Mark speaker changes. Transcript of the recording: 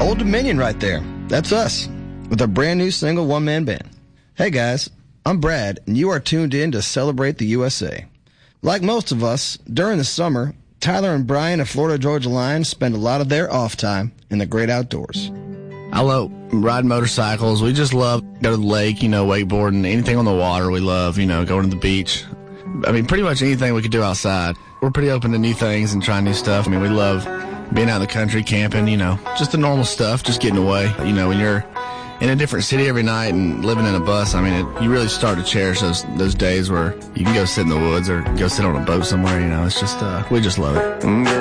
Speaker 1: Old Dominion right there. That's us, with our brand new single one-man band. Hey guys, I'm Brad, and you are tuned in to Celebrate the USA. Like most of us, during the summer, Tyler and Brian of Florida Georgia Line spend a lot of their off time in the great outdoors.
Speaker 2: I love riding motorcycles. We just love go to the lake, wakeboarding, anything on the water we love, going to the beach. I mean, pretty much anything we could do outside. We're pretty open to new things and trying new stuff. I mean, we love being out in the country, camping, just the normal stuff, just getting away. When you're in a different city every night and living in a bus, I mean, you really start to cherish those days where you can go sit in the woods or go sit on a boat somewhere, it's just, we just love it.